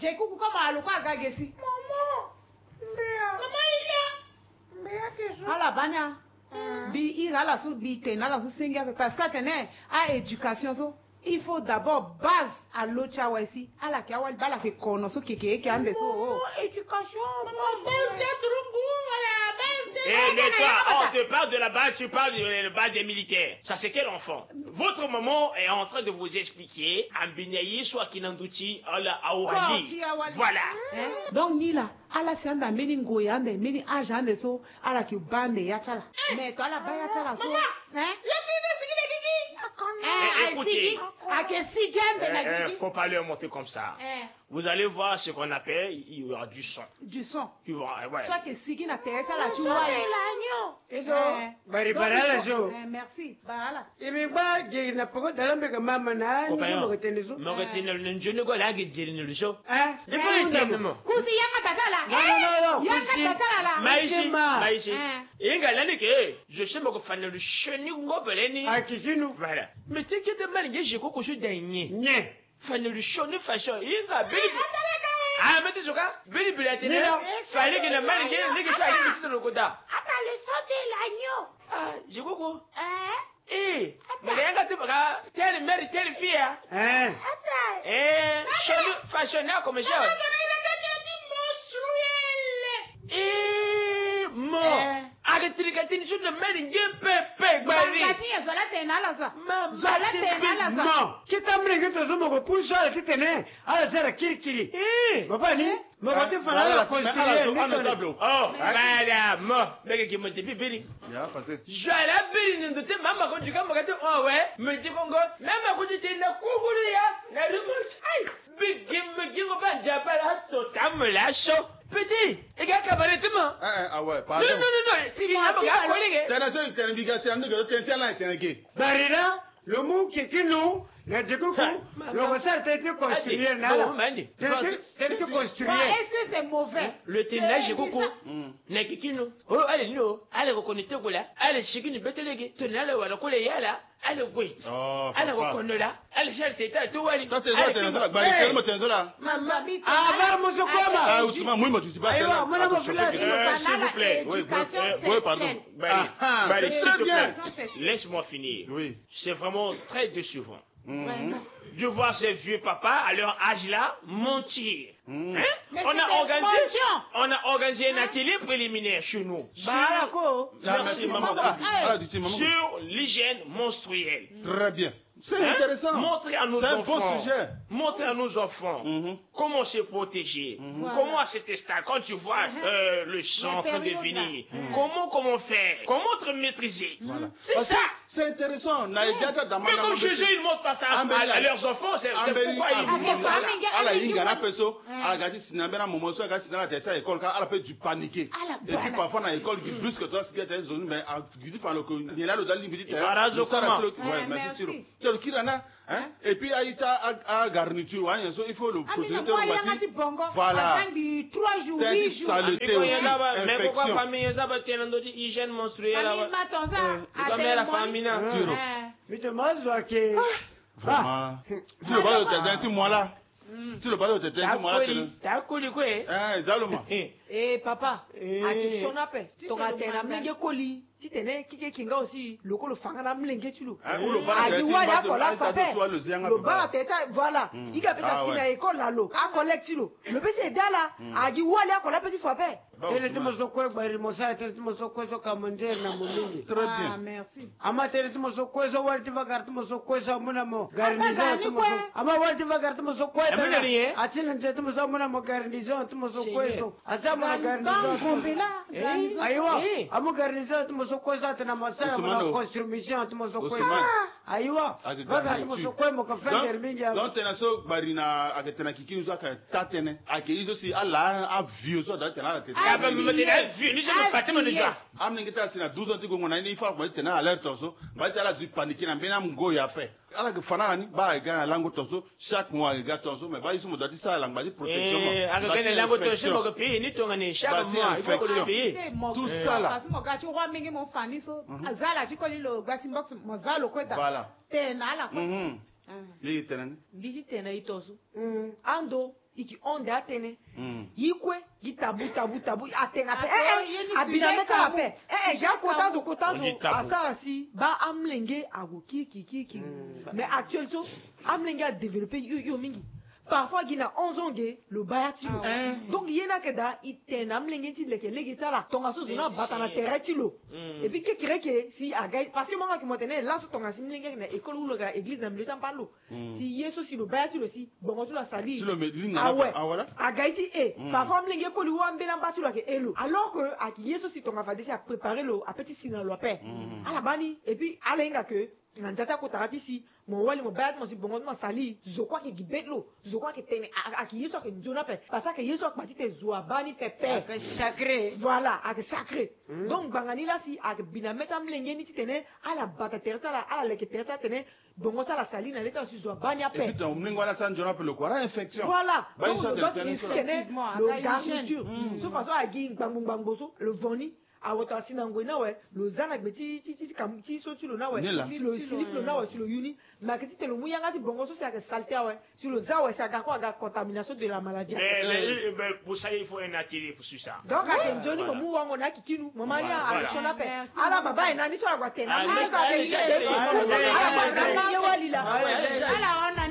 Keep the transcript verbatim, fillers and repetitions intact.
Jekuku kama alikuwa gagesi. Maman. Mbea. Maman ila. Mbea kesho. Ala banya. Bi ira su bi tena la su singa parce que tena a éducation so. Il faut d'abord base à l'autre ici. À la kia wal bala ke kono so keke ke ande so. Éducation. Maman base c'est trop bon la base. Eh mais toi, on te parle de la base, tu parles de la base des militaires. Ça c'est quel enfant? Votre maman est en train de vous expliquer Ambinayi soit Kinandouti ala Aouali. Voilà. Donc ni là, ala sanda meni ngoyande meni ajande so ala ki bande ya chala. Mais toi la ba ya chala so. Hein? Yatine sigine gigi. Eh, écoutez, il ne faut pas leur monter comme ça. Eh. Vous allez voir ce qu'on appelle, il y aura du son. Du son. Tu vois, ouais. Soit que si qui n'a terre, ça la tu vois. Eso, bari barala zo. Merci, barala. Imi ba je na pogo dalambe ka mama na ni so mo tenizo. Mo retene le njone go la ge jeli le show. Eh? Il faut le tenir mo. Kusi yanga tatala. Non non non, yanga tatala. Maishi, maishi. Eh. Inga lani ke, je sais mo ko fana le cheni ngo beleni. Akikinu. Voilà. Mais tu que te mal ge je ko ko shu denye. Nye. Fana le cheni fashion. Inga beli. Ah, mais tu vois, beli beli atene. Fallait que le mal ge le ge sa ge le koda. Ata le so de l'agneau. Ah, je ko. Eh? Eh, mais yanga te baka telle mère telle fille. Eh? Ata. Eh, cheni fashion na comme ça. Eh, mo. Arrêtez katini sur le mari pepe gbari. Katini zola tena la zo. Zola tena la zo. Non, kita mlingi to zo mo ko puso ala kitene. Ala sera kirikiri. Eh, papa ni mo ko te fana la construire. Oh, madame, mo, bege ki mo te bibiri. Ya, passez. Jala biri ni ndote mama ko juga mo gato oh we, me ti kongo. Mama ko te na kuguru ya, na rumo. Ai, bigi bigi ko ba jabala to tamla so. Petit, et gars cabaret tout le monde. Ah ouais, pardon. Non non non non, si moi pas gars collègue. T'as nation t'as une bigation de t'es tiens là t'es gay. Barira, le mot qui qui nous, la djekuku, le resort a été construit là. Non, mandi. T'as été construit. Est-ce que c'est mauvais? Le ténage djekuku. Na kikino. Oh allez no, allez reconnaître ko la. Allez chikini betelege. Tonala wala ko le yala. Allez gwe. Oh. Allez reconnaître. Allez chercher teta to wali. Ça t'es là t'es là bari tellement t'es là. Maman bite. Ah, var mo so koma. Ah Ousmane, moi je suis pas là. Aywa, mona mo fila s'il vous plaît. Oui, oui, pardon. Ah, c'est très bien. Laisse-moi finir. Oui. C'est vraiment très décevant. Vraiment. De voir ces vieux papas à leur âge là mentir. Mm. Hein? On a organisé, on a organisé un atelier préliminaire chez nous. Barako. Merci maman. Ah, ah, dis maman. Sur l'hygiène menstruelle. Très bien. C'est Hein? intéressant. Montrer à nos C'est un enfants. bon sujet. Montrer à nos enfants Mhm. comment se protéger. Voilà. Comment à cet stade, quand tu vois euh, le sang en train de périodes venir, là. comment comment faire, comment te maîtriser. Voilà. C'est Parce ça. que C'est intéressant. Naïgata dans Mais comme chez eux, ils ne montrent pas ça à, à leurs enfants, c'est c'est pourquoi ils ah, ne montrent pas ça. ah, ala ah, yinga na ah, peso ala gati sinambera momo so gati sinala tete école ka ala peut du paniquer Ala, et puis voilà. parfois na école qui brusque toi ce qui est zone mais a gidi fa lo ko ni la lo dali bidi te Barazo comment? ouais Ouais, merci merci. tiro tiro kirana hein et puis aïta a garniture ouais so il faut le Ah, mais protéger moi, il y a un aussi petit bongo. voilà Avant du trois jours, T'as huit dit jours. saleté Mais aussi pourquoi infection famille ça va tenir dans hygiène menstruelle Ami là? matonza. Comme la famille là. Tiro. Mite mazo ke. vraiment tu le bas de tête tu moi là tu le bas de tête tu moi là T'as collé quoi? hein zaloma Eh papa, Eh. akishona pe. Tu Tonga te tena demandes. mlenge koli. Si tene kike kinga aussi, lokolo fanga na mlenge chulu. hein ou le bas de Adi tête wali tu akola vas fape. toi le zianga Le bala teta voilà. Ika Ah, pesa sina ouais. école la lo. A collect chulu. Le pesa dala. Adi wali akola pesa fape. Tele timo so ko bari mo sa tele timo so ko so kamonje na mumingi. très Ah, bien merci. Ama tele timo so ko so wali tiva gar timo so ko so muna mo garnizo gani timo kwe? so. Ama wali tiva gar timo so ko Amuna ni, eh? Asina nje timo so muna mo garnizo timo so ko Seigneur. so. Asa muna Dans garnizo. Gombela, Eh. dans- Aywa, Eh. amu garnizo timo so ko sa tena masaya Ousmane, muna oh. construction timo so ko. Ousmane. Aywa, Ake vaga timo so ko mo ka fender mingi. donc tena so barina ake tena kiki so aka tatene ake izo si ala a vieux so da tena la tete Ah ben me mettre vu, ni je me Fatima déjà. amne ngita sina douze ans tigo ngona ni fa ko tena alerte so ba tela du paniquer na bena mgo ya pe ala ke fana ni ba ga lango tonso chaque mois ga tonso mais ba iso mo dati sa lang ba di protection Eh, aga gane lango to se mo pays ni tonga ni chaque Bâti mois, il faut que le infection. pays. C'est mon- Tout ça, là. Parce que mon gars, tu vois, mingi mon fani so. Zala, tu connais le Gassimbox, mon zalo kweta. Voilà. Tena la kwa. mhm Ah. li tenen bisi tena itosu ando iki onde atene mm yikwe gitabu tabu tabu atena pe Ato, eh yeni eh abina tuje meta tabu. pe eh eh ja kotazo Oji kotazo tabu. asarasi ba amlenge ago kiki kiki mais actuellement so amlenge a développé yo yo mingi parfois gina onze ans ge le bayati lo Ah, donc yena keda itena amlenge ti leke legi tala tonga so zona bata na terrain ti lo Mm. et puis que kireke si aga parce que monga ki motene la so tonga si mlenge na école ou la église na mlo champalo si yeso si lo bayati lo si bongo tu la sali si le me li ah ouais ah voilà agaiti e parfois mlenge ko li wambela mbasi lo ke elo alors que aki yeso si tonga fa déjà préparer lo a petit sina lo pe ala bani et puis ala inga que nganjata ko tarati si mo wali mo bayat mo si bongo mo sali zo kwa ki gibetlo zo kwa ki tene aki yeso ke njona pe parce que yeso ak patite zo abani pepe Que sacré. voilà ak sacré donc bangani la si ak binameta mlenge ni tene ala bata terta la ala leke terta tene bongo ta la sali na leta si zo abani et ape puis ton mlingo la san jona pe le quoi infection voilà Bah, donc ils sont le doit des tennis, effectivement, le avec hygiène. garniture so façon a gi bang bang bang boso le voni a wota sinango na we le zana gbeti ti ti kam ti so ti lo na we Nila. si le slip lo na we sur le uni mais que ti te lo muyanga ti bongo so c'est que saleté we sur le za we ça ga quoi ga contamination de la maladie Mais, mais, mais pour ça, il faut un atelier pour ça. donc a ken joni Voilà. mo mu wango na kikinu mama ya Voilà. a shona pe Merci, ala maman. baba ina ni so agwa tena Ah, ala mais- ka ah, ke mais- ni ah, de mais- ala ah, mais- baba ah, na ye wali la Ah, ouais, Ala on